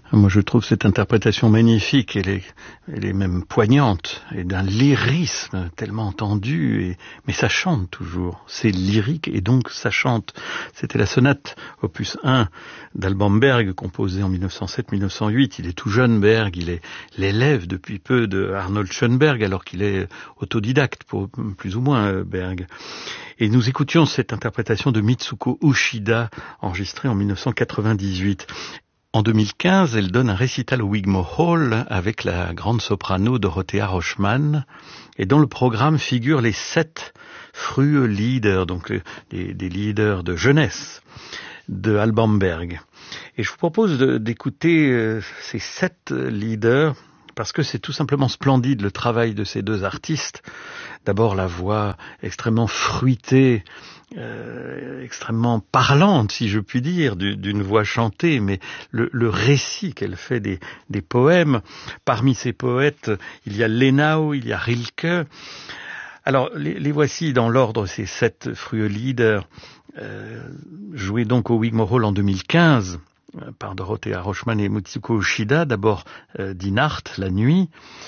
Moi, je trouve cette interprétation magnifique, elle est même poignante, et d'un lyrisme tellement tendu, mais ça chante toujours. C'est lyrique et donc ça chante. C'était la sonate opus 1 d'Alban Berg, composée en 1907-1908. Il est tout jeune, Berg, il est l'élève depuis peu de Arnold Schoenberg, alors qu'il est autodidacte, plus ou moins, Berg. Et nous écoutions cette interprétation de Mitsuko Uchida, enregistrée en 1998. En 2015, elle donne un récital au Wigmore Hall avec la grande soprano Dorothea Rochman. Et dans le programme figurent les 7 frühe Lieder, donc des leaders de jeunesse de Alban Berg. Et je vous propose d'écouter ces 7 leaders parce que c'est tout simplement splendide le travail de ces deux artistes. D'abord la voix extrêmement fruitée, extrêmement parlante, si je puis dire, d'une voix chantée, mais le récit qu'elle fait des poèmes. Parmi ces poètes, il y a Lenau, il y a Rilke. Alors, les voici dans l'ordre, ces 7 frühe Lieder, joués donc au Wigmore Hall en 2015, par Dorothea Rochman et Mitsuko Uchida. D'abord, Die Nacht, la nuit.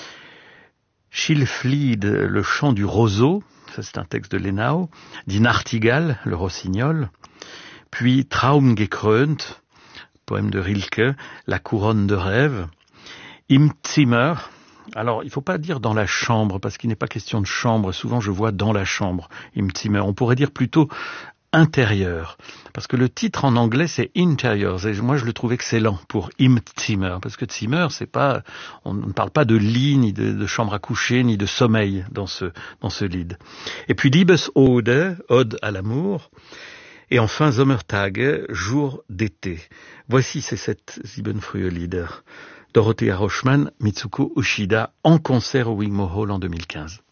Schilflied, le chant du roseau, ça c'est un texte de Lenau. Die Nachtigall, le rossignol. Puis Traumgekrönt, poème de Rilke, la couronne de rêve. Im Zimmer, alors il ne faut pas dire dans la chambre, parce qu'il n'est pas question de chambre, souvent je vois dans la chambre, Im Zimmer. On pourrait dire plutôt intérieur, parce que le titre en anglais c'est Interiors, et moi je le trouve excellent pour Im Zimmer, parce que Zimmer c'est pas, on ne parle pas de lit, ni de chambre à coucher, ni de sommeil dans ce lied. Et puis Liebesode, ode à l'amour, et enfin Sommertage, jour d'été. Voici ces 7 Siebenfrühe Lieder. Dorothea Rochman, Mitsuko Uchida, en concert au Wigmore Hall en 2015.